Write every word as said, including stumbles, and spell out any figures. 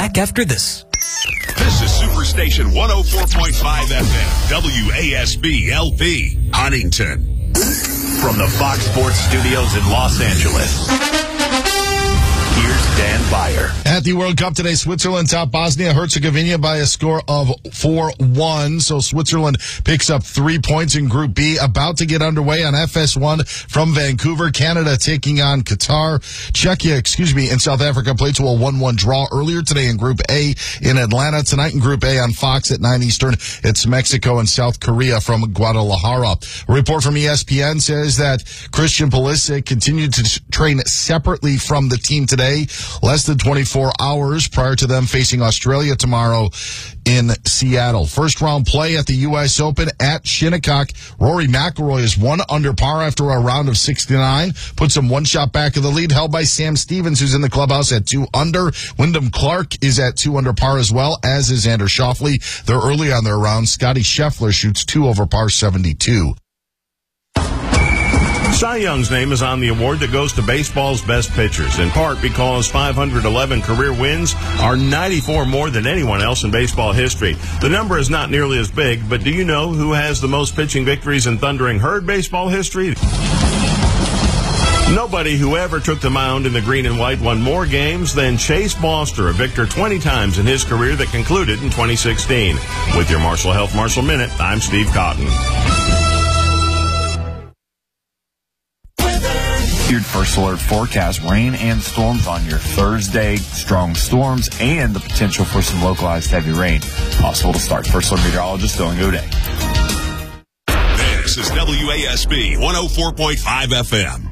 back after this. This is Superstation one oh four point five F M, W A S B L P, Huntington. From the Fox Sports Studios in Los Angeles, here's Dan Beyer. At the World Cup today, Switzerland topped Bosnia-Herzegovina by a score of four one. So Switzerland picks up three points in Group B. About to get underway on F S one from Vancouver. Canada taking on Qatar. Czechia, excuse me, and South Africa played to a one one draw earlier today in Group A in Atlanta. Tonight in Group A on Fox at nine Eastern, it's Mexico and South Korea from Guadalajara. A report from E S P N says that Christian Pulisic continued to train separately from the team today, less than twenty-four hours prior to them facing Australia tomorrow in Seattle. First round play at the U S Open at Shinnecock. Rory McIlroy is one under par after a round of sixty-nine. Puts him one shot back of the lead, held by Sam Stevens, who's in the clubhouse at two under. Wyndham Clark is at two under par as well, as is Xander Schauffele. They're early on their round. Scotty Scheffler shoots two over par seventy-two. Cy Young's name is on the award that goes to baseball's best pitchers, in part because five hundred eleven career wins are ninety-four more than anyone else in baseball history. The number is not nearly as big, but do you know who has the most pitching victories in Thundering Herd baseball history? Nobody who ever took the mound in the green and white won more games than Chase Foster, a victor twenty times in his career that concluded in twenty sixteen. With your Marshall Health Marshall Minute, I'm Steve Cotton. First alert forecast, rain and storms on your Thursday, strong storms, and the potential for some localized heavy rain possible to start. First alert meteorologist Dylan Goday. This is W A S B one oh four point five F M.